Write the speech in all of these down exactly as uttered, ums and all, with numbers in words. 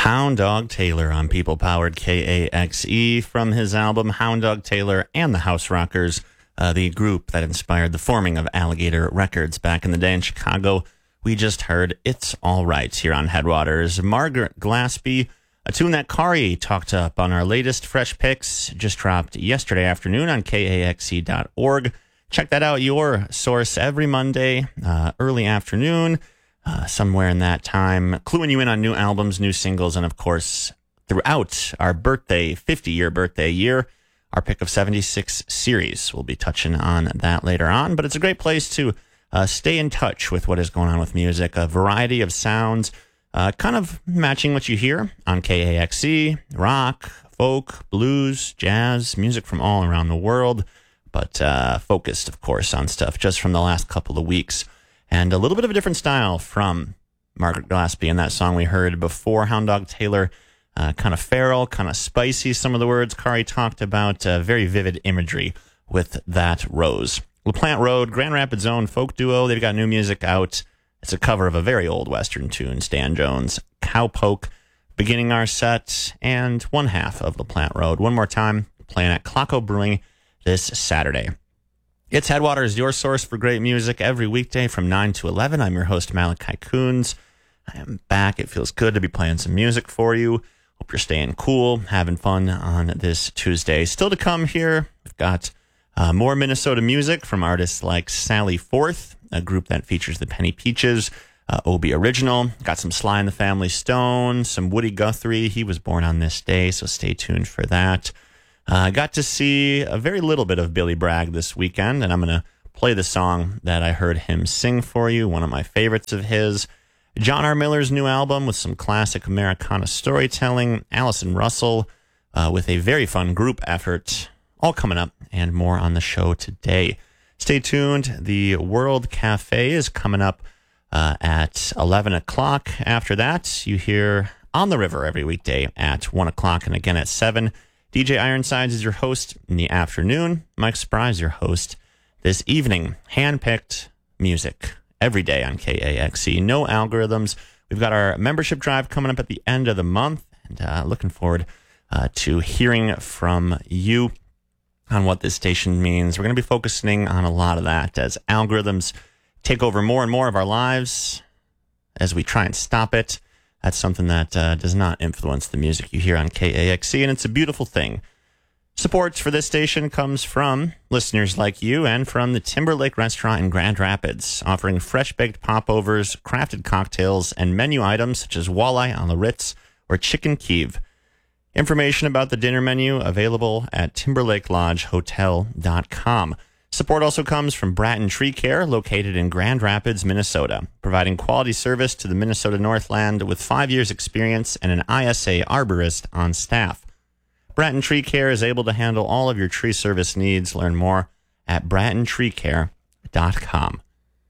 Hound Dog Taylor on people-powered K A X E from his album Hound Dog Taylor and the House Rockers, uh, the group that inspired the forming of Alligator Records back in the day in Chicago. We just heard It's All Right here on Headwaters. Margaret Glaspie, a tune that Kari talked up on our latest Fresh Picks, just dropped yesterday afternoon on K A X E dot org. Check that out, your source every Monday, uh, early afternoon. Uh, somewhere in that time, cluing you in on new albums, new singles, and of course, throughout our birthday, fifty-year birthday year, our Pick of seventy-six series. We'll be touching on that later on, but it's a great place to uh, stay in touch with what is going on with music. A variety of sounds, uh, kind of matching what you hear on K A X E, rock, folk, blues, jazz, music from all around the world, but uh, focused, of course, on stuff just from the last couple of weeks. And a little bit of a different style from Margaret Glaspie in that song we heard before, Hound Dog Taylor. Uh, kind of feral, kind of spicy, some of the words Kari talked about. Uh, very vivid imagery with that Rose. LaPlante Road, Grand Rapids' own folk duo. They've got new music out. It's a cover of a very old Western tune, Stan Jones' Cowpoke. Beginning our set, and one half of LaPlante Road. One more time, playing at Clocko Brewing this Saturday. It's Headwaters, your source for great music every weekday from nine to eleven. I'm your host, Malachi Coons. I am back. It feels good to be playing some music for you. Hope you're staying cool, having fun on this Tuesday. Still to come here, we've got uh, more Minnesota music from artists like Sally Forth, a group that features the Penny Peaches, uh, Obie Original. Got some Sly and the Family Stone, some Woody Guthrie. He was born on this day, so stay tuned for that. I uh, got to see a very little bit of Billy Bragg this weekend, and I'm going to play the song that I heard him sing for you, one of my favorites of his. John R. Miller's new album with some classic Americana storytelling. Allison Russell uh, with a very fun group effort. All coming up and more on the show today. Stay tuned. The World Cafe is coming up uh, at eleven o'clock. After that, you hear On the River every weekday at one o'clock and again at seven. D J Ironsides is your host in the afternoon. Mike Spry is your host this evening. Hand-picked music every day on K A X E. No algorithms. We've got our membership drive coming up at the end of the month, and uh, looking forward uh, to hearing from you on what this station means. We're going to be focusing on a lot of that as algorithms take over more and more of our lives as we try and stop it. That's something that uh, does not influence the music you hear on K A X E, and it's a beautiful thing. Support for this station comes from listeners like you and from the Timberlake Restaurant in Grand Rapids, offering fresh-baked popovers, crafted cocktails, and menu items such as walleye on the Ritz or chicken Kiev. Information about the dinner menu available at timberlake lodge hotel dot com. Support also comes from Bratton Tree Care, located in Grand Rapids, Minnesota, providing quality service to the Minnesota Northland with five years experience and an I S A arborist on staff. Bratton Tree Care is able to handle all of your tree service needs. Learn more at bratton tree care dot com.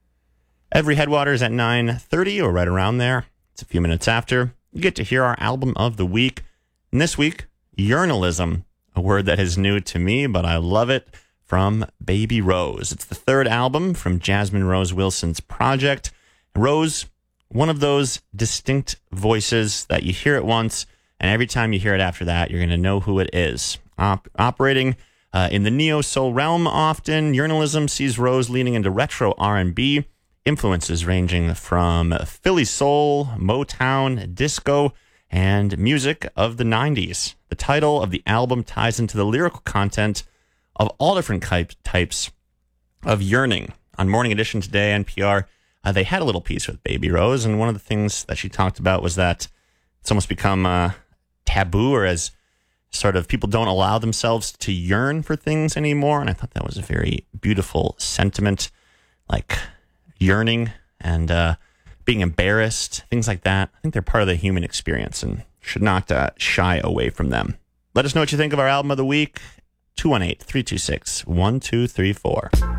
Every Headwaters at nine thirty or right around there. It's a few minutes after. You get to hear our album of the week. And this week, Yearnalism, a word that is new to me, but I love it. From Baby Rose. It's the third album from Jasmine Rose Wilson's project. Rose, one of those distinct voices that you hear it once, and every time you hear it after that, you're going to know who it is. Op- operating uh, in the neo-soul realm often, Yearnalism sees Rose leaning into retro R and B, influences ranging from Philly soul, Motown, disco, and music of the nineties. The title of the album ties into the lyrical content of all different types of yearning. On Morning Edition today, N P R, uh, they had a little piece with Baby Rose, and one of the things that she talked about was that it's almost become uh, taboo, or as sort of people don't allow themselves to yearn for things anymore, and I thought that was a very beautiful sentiment, like yearning and uh, being embarrassed, things like that. I think they're part of the human experience and should not uh, shy away from them. Let us know what you think of our album of the week. two one eight, three two six, one two three four.